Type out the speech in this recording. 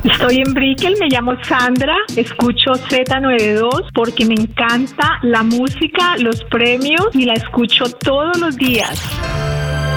Estoy en Brickell, me llamo Sandra, escucho Z92 porque me encanta la música, los premios y la escucho todos los días.